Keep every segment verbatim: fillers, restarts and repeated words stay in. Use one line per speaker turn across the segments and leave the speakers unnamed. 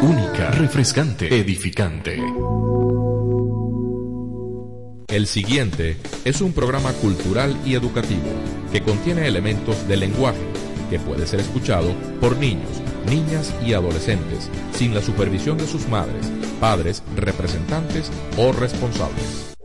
única, refrescante, edificante.
El siguiente es un programa cultural y educativo que contiene elementos del lenguaje que puede ser escuchado por niños, niñas y adolescentes sin la supervisión de sus madres, padres, representantes o responsables.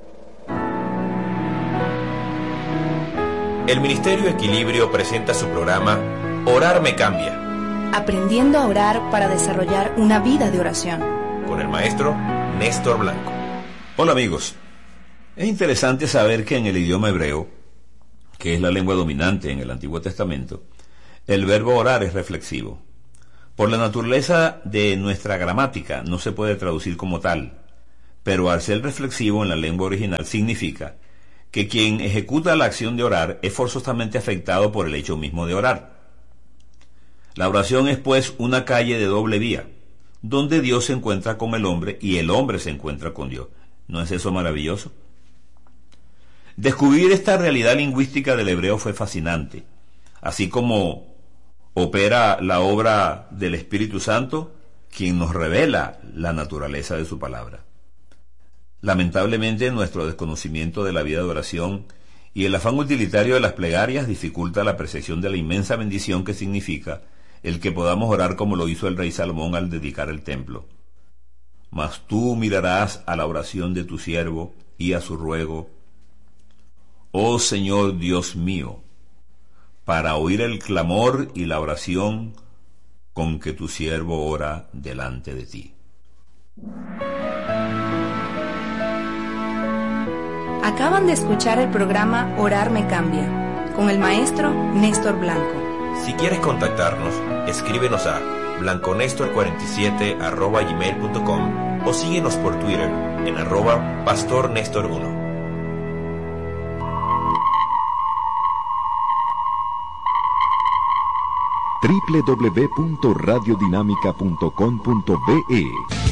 El Ministerio Equilibrio presenta su programa Orar me cambia,
aprendiendo a orar para desarrollar una vida de oración,
con el maestro Néstor Blanco.
Hola amigos, es interesante saber que en el idioma hebreo, que es la lengua dominante en el Antiguo Testamento, el verbo orar es reflexivo. Por la naturaleza de nuestra gramática no se puede traducir como tal, pero al ser reflexivo en la lengua original significa que quien ejecuta la acción de orar es forzosamente afectado por el hecho mismo de orar. La oración es pues una calle de doble vía, donde Dios se encuentra con el hombre y el hombre se encuentra con Dios. ¿No es eso maravilloso? Descubrir esta realidad lingüística del hebreo fue fascinante, así como opera la obra del Espíritu Santo, quien nos revela la naturaleza de su palabra. Lamentablemente, nuestro desconocimiento de la vida de oración y el afán utilitario de las plegarias dificulta la percepción de la inmensa bendición que significa el que podamos orar como lo hizo el rey Salomón al dedicar el templo. Mas tú mirarás a la oración de tu siervo y a su ruego, oh Señor Dios mío, para oír el clamor y la oración con que tu siervo ora delante de ti.
Acaban de escuchar el programa Orar me cambia, con el maestro Néstor Blanco.
Si quieres contactarnos, escríbenos a blanconestor cuarenta y siete arroba gmail punto com o síguenos por Twitter en arroba pastornestor uno.
doble u doble u doble u punto radiodinámica punto com punto be